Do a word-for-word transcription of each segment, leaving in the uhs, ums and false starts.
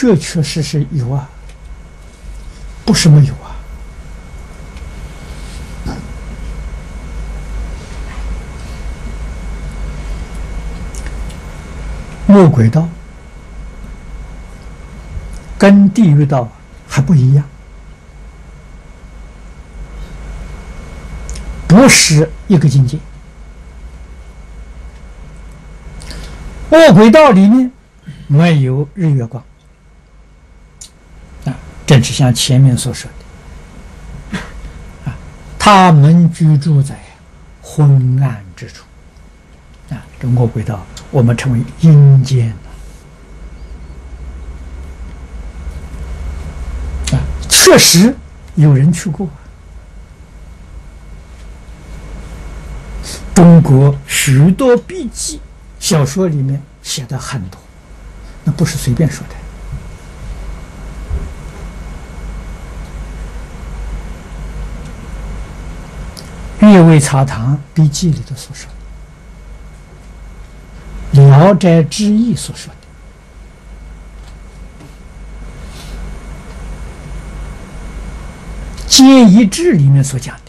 确确实实有啊，不是没有啊。魔鬼道跟地狱道还不一样，不是一个境界。魔鬼道里面没有日月光啊，正是像前面所说的啊，他们居住在昏暗之处啊，这魔鬼道我们称为阴间啊，确实有人去过。中国许多笔记小说里面写的很多，那不是随便说的。《阅微草堂笔记》里头所说的，《聊斋志异》所说的，《皆一志》里面所讲的，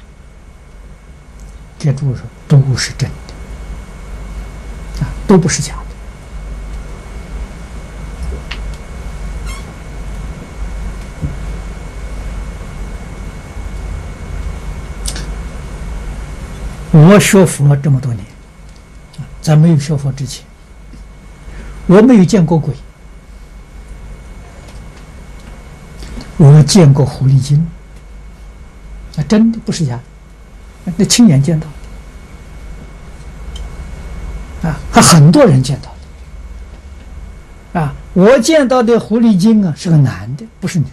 这注说都是真的啊，都不是假的。我学佛这么多年，在没有学佛之前，我没有见过鬼，我见过狐狸精，那真的不是假的，那亲眼见到的啊，还很多人见到的啊。我见到的狐狸精啊是个男的，不是女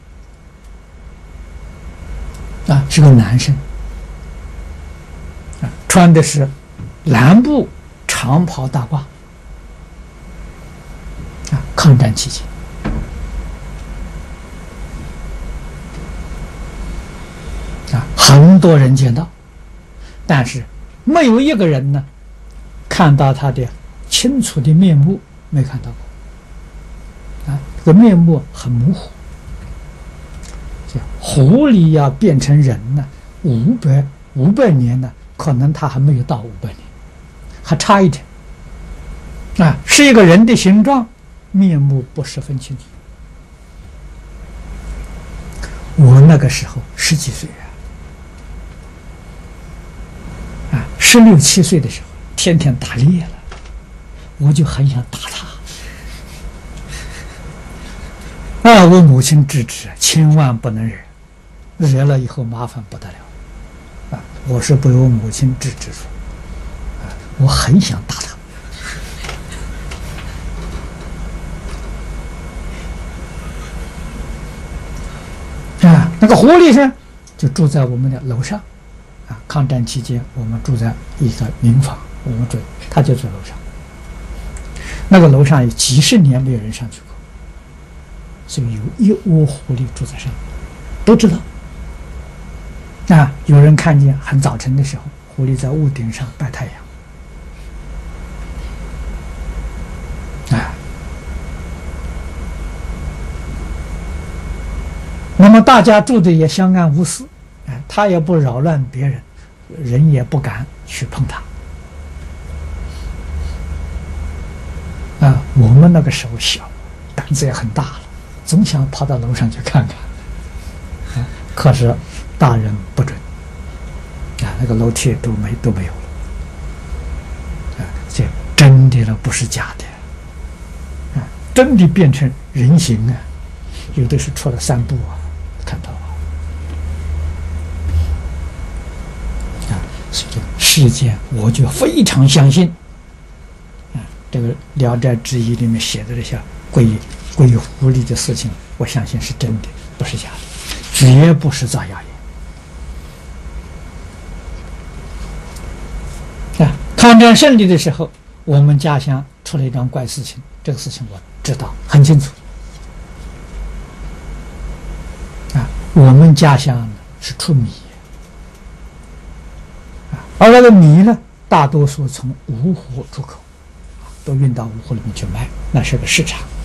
的啊，是个男生。穿的是蓝布长袍大褂啊，抗战期间啊，很多人见到，但是没有一个人呢看到他的清楚的面目，没看到过啊，这个面目很模糊。狐狸要变成人呢，五百五百年呢。可能他还没有到五百年，还差一点啊！是一个人的形状，面目不十分清楚。我那个时候十几岁啊，啊，十六七岁的时候，天天打猎了，我就很想打他。啊！我母亲制止，千万不能惹，惹了以后麻烦不得了。啊！我是被我母亲制止住，啊！我很想打他。啊！那个狐狸呢，就住在我们的楼上，啊！抗战期间，我们住在一个民房，我们住，他就住楼上。那个楼上有几十年没有人上去过，所以有一窝狐狸住在上面，都知道。啊，有人看见很早晨的时候，狐狸在屋顶上摆太阳。啊，那么大家住的也相安无事，哎，他也不扰乱别人，人也不敢去碰他。啊，我们那个时候小，胆子也很大了，总想跑到楼上去看看。啊，可是大人不准啊，那个楼梯都没都没有了啊，这真的了，不是假的啊，真的变成人形啊，有的是出了三步啊，看到啊，啊，所以事件我就非常相信啊，这个《聊斋志异》里面写的这些关于关于狐狸的事情，我相信是真的，不是假的，绝不是造谣言。抗战胜利的时候，我们家乡出了一桩怪事情，这个事情我知道很清楚。啊，我们家乡呢是出米，啊，而那个米呢，大多数从芜湖出口，都运到芜湖里面去卖，那是个市场。